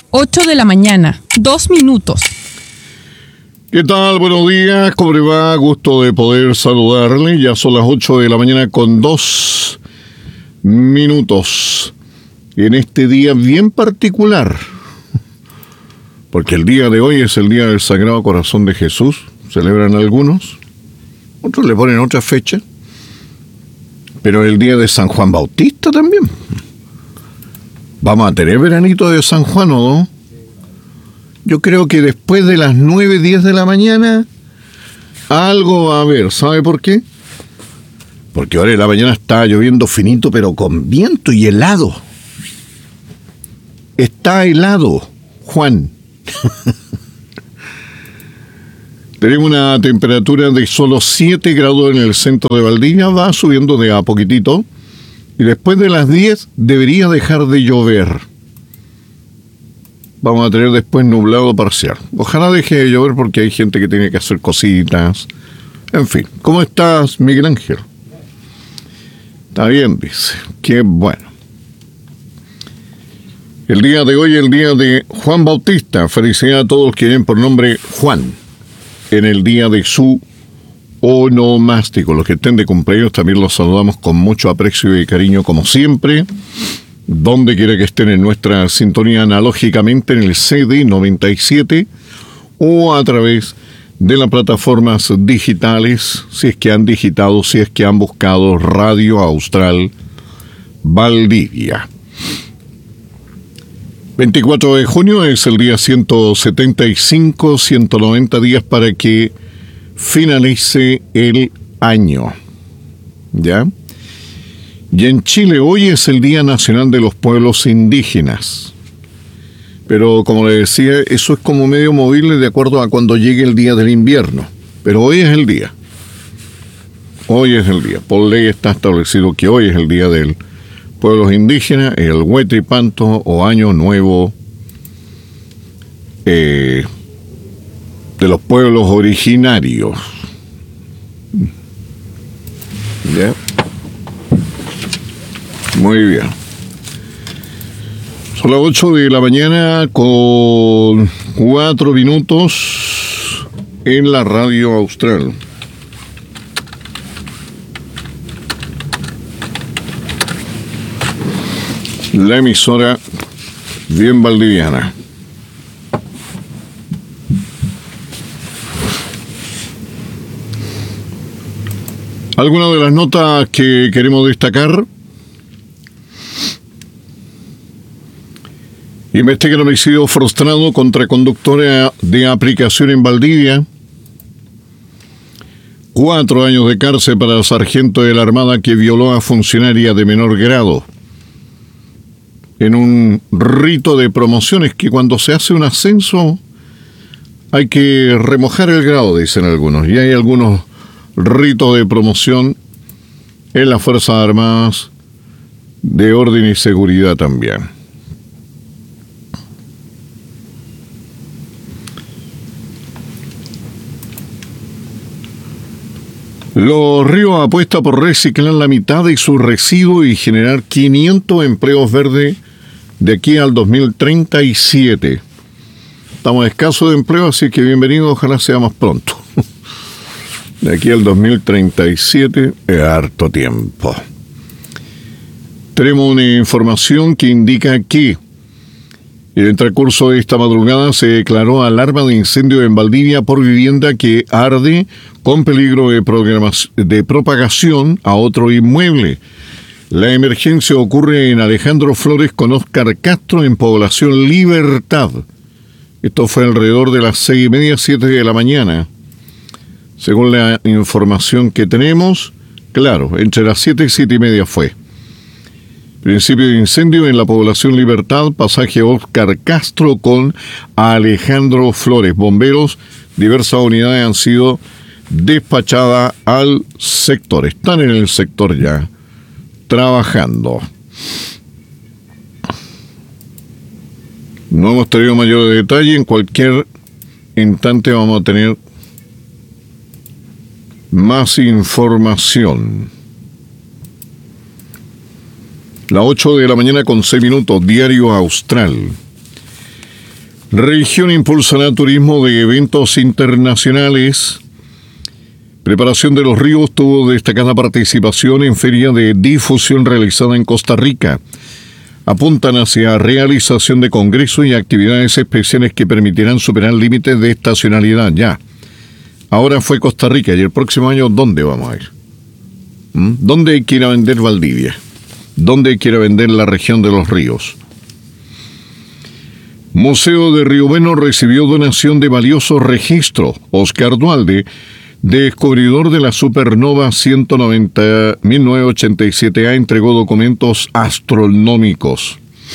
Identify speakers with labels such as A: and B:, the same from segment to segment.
A: 8 de la mañana, 2 minutos.
B: ¿Qué tal? Buenos días, ¿cómo le va? Gusto de poder saludarle. Ya son las 8 de la mañana con 2 minutos. En este día bien particular, porque el día de hoy es el día del Sagrado Corazón de Jesús. Celebran algunos, otros le ponen otra fecha, pero el día de San Juan Bautista también. Vamos a tener veranito de San Juan, ¿o no? Yo creo que después de las 9, 10 de la mañana, algo va a haber. ¿Sabe por qué? Porque ahora en la mañana está lloviendo finito, pero con viento y helado. Está helado, Juan. Tenemos una temperatura de solo 7 grados en el centro de Valdivia, va subiendo de a poquitito. Y después de las 10 debería dejar de llover. Vamos a tener después nublado parcial. Ojalá deje de llover porque hay gente que tiene que hacer cositas. En fin, ¿cómo estás, Miguel Ángel? Está bien, dice. Qué bueno. El día de hoy es el día de Juan Bautista. Felicidades a todos los que vienen por nombre Juan en el día de su onomástico. Los que estén de cumpleaños también los saludamos con mucho aprecio y cariño, como siempre, donde quiera que estén en nuestra sintonía, analógicamente en el CD 97 o a través de las plataformas digitales, si es que han digitado, si es que han buscado Radio Austral Valdivia. 24 de junio es el día 175, 190 días para que finalice el año. ¿Ya? Y en Chile hoy es el Día Nacional de los Pueblos Indígenas. Pero como le decía, eso es como medio movible de acuerdo a cuando llegue el día del invierno. Pero hoy es el día. Hoy es el día. Por ley está establecido que hoy es el Día del Pueblos Indígenas, el Huetripanto o Año Nuevo de los pueblos originarios. ¿Ya? Muy bien. Son las 8 de la mañana con 4 minutos en la Radio Austral. La emisora bien valdiviana. Algunas de las notas que queremos destacar. Investigan homicidio frustrado contra conductora de aplicación en Valdivia. 4 años de cárcel para el sargento de la Armada que violó a funcionaria de menor grado. En un rito de promociones que cuando se hace un ascenso hay que remojar el grado, dicen algunos. Y hay algunos ritos de promoción en las Fuerzas Armadas de orden y seguridad también. Los Ríos apuesta por reciclar la mitad de su residuo y generar 500 empleos verdes de aquí al 2037. Estamos escasos de empleo, así que bienvenido, ojalá sea más pronto. De aquí al 2037 es harto tiempo. Tenemos una información que indica que en el transcurso de esta madrugada se declaró alarma de incendio en Valdivia por vivienda que arde con peligro de propagación a otro inmueble. La emergencia ocurre en Alejandro Flores con Óscar Castro en Población Libertad. Esto fue alrededor de las 6:30, 7 de la mañana. Según la información que tenemos, claro, entre las 7 y 7:30 fue. Principio de incendio en la Población Libertad, pasaje Óscar Castro con Alejandro Flores. Bomberos, diversas unidades han sido despachadas al sector. Están en el sector ya, trabajando. No hemos tenido mayores detalles. En cualquier instante vamos a tener más información. Las 8 de la mañana con 6 minutos, Diario Austral. Región impulsará turismo de eventos internacionales. Preparación de los Ríos tuvo destacada participación en feria de difusión realizada en Costa Rica. Apuntan hacia realización de congresos y actividades especiales que permitirán superar límites de estacionalidad ya. Ahora fue Costa Rica y el próximo año, ¿dónde vamos a ir? ¿Dónde quiera vender Valdivia? ¿Dónde quiere vender la región de los ríos? Museo de Río Bueno recibió donación de valioso registro. Oscar Dualde, descubridor de la supernova 1987A, entregó documentos astronómicos.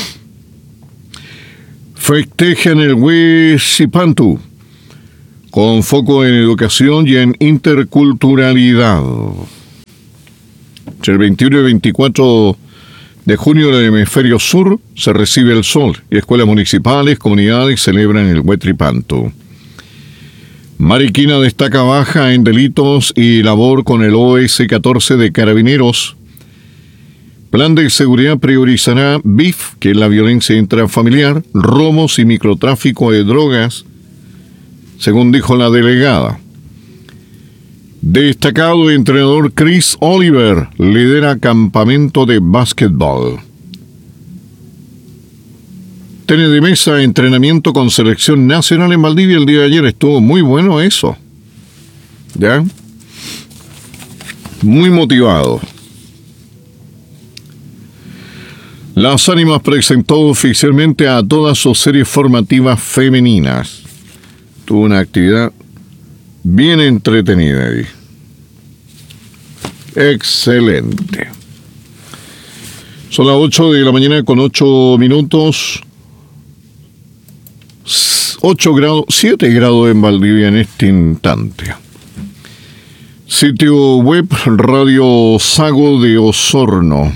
B: Festejan el Huesipantu, con foco en educación y en interculturalidad. Entre el 21 y 24 de junio en el hemisferio sur se recibe el sol y escuelas municipales, comunidades celebran el Huetripantu. Mariquina destaca baja en delitos y labor con el OS-14 de Carabineros. Plan de seguridad priorizará BIF, que es la violencia intrafamiliar, robos y microtráfico de drogas, según dijo la delegada. Destacado entrenador Chris Oliver lidera campamento de básquetbol. Tenis de mesa, entrenamiento con selección nacional en Valdivia el día de ayer. Estuvo muy bueno eso. ¿Ya? Muy motivado. Las Ánimas presentó oficialmente a todas sus series formativas femeninas. Tuvo una actividad bien entretenida ahí. Excelente. Son las 8 de la mañana con 8 minutos. 7 grados en Valdivia en este instante. Sitio web Radio Sago de Osorno.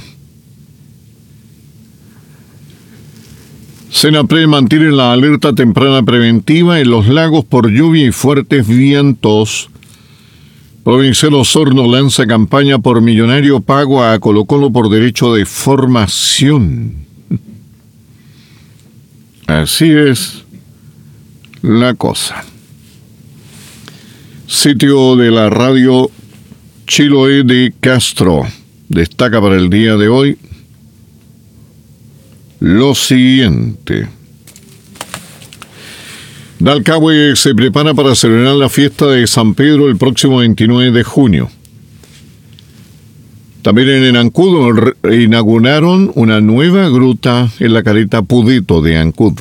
B: Senapred mantiene la alerta temprana preventiva en los lagos por lluvia y fuertes vientos. Provincial Osorno lanza campaña por millonario pago a Colo-Colo por derecho de formación. Así es la cosa. Sitio de la radio Chiloé de Castro destaca para el día de hoy lo siguiente. Dalcahue se prepara para celebrar la fiesta de San Pedro el próximo 29 de junio. También en Ancud inauguraron una nueva gruta en la caleta Pudito de Ancud.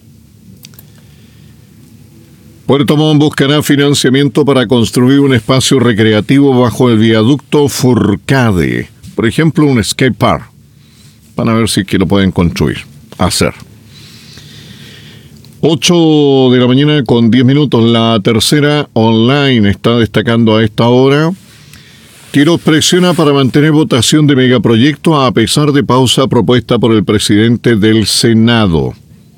B: Puerto Montt buscará financiamiento para construir un espacio recreativo bajo el viaducto Furcade. Por ejemplo, un skate park. Van a ver si es que lo pueden construir, hacer. 8 de la mañana con 10 minutos. La Tercera Online está destacando a esta hora. Quiroz presiona para mantener votación de megaproyecto a pesar de pausa propuesta por el presidente del Senado.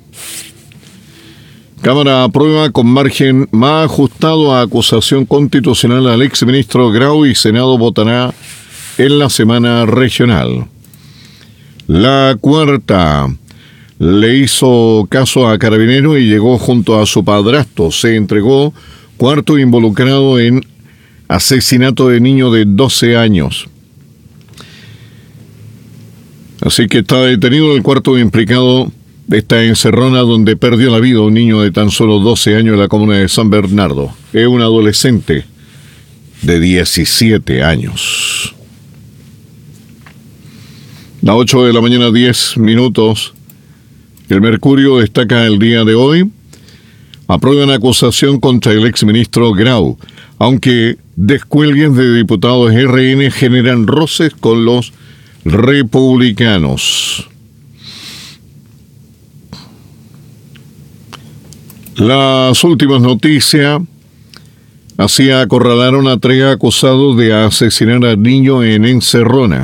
B: Cámara aprueba con margen más ajustado a acusación constitucional al exministro Grau y Senado votará en la semana regional. La Cuarta le hizo caso a Carabineros y llegó junto a su padrastro. Se entregó cuarto involucrado en asesinato de niño de 12 años. Así que está detenido el cuarto implicado de esta encerrona donde perdió la vida un niño de tan solo 12 años en la comuna de San Bernardo. Es un adolescente de 17 años. Las 8 de la mañana, 10 minutos. El Mercurio destaca el día de hoy. Aprueban acusación contra el exministro Grau, aunque descuelgues de diputados RN generan roces con los republicanos. Las últimas noticias. Así acorralaron a 3 acusados de asesinar al niño en Encerrona.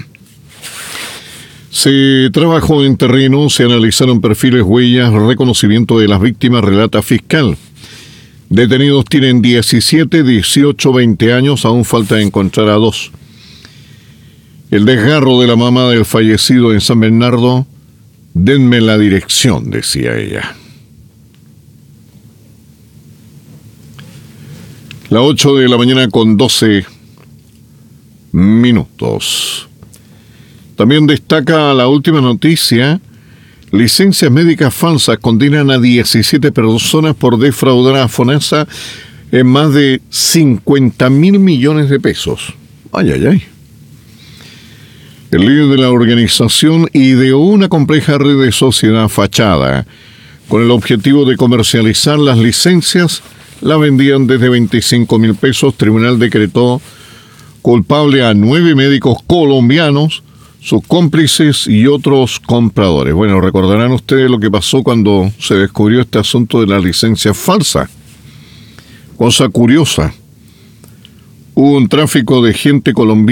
B: Se trabajó en terreno, se analizaron perfiles, huellas, reconocimiento de las víctimas, relata fiscal. Detenidos tienen 17, 18, 20 años, aún falta encontrar a 2. El desgarro de la mamá del fallecido en San Bernardo, denme la dirección, decía ella. Las 8 de la mañana con 12 minutos. También destaca la última noticia. Licencias médicas falsas condenan a 17 personas por defraudar a FONASA en más de 50.000 millones de pesos. Ay, ay, ay. El líder de la organización ideó una compleja red de sociedad fachada. Con el objetivo de comercializar las licencias, la vendían desde 25.000 pesos. Tribunal decretó culpable a 9 médicos colombianos, sus cómplices y otros compradores. Bueno, recordarán ustedes lo que pasó cuando se descubrió este asunto de la licencia falsa. Cosa curiosa. Hubo un tráfico de gente colombiana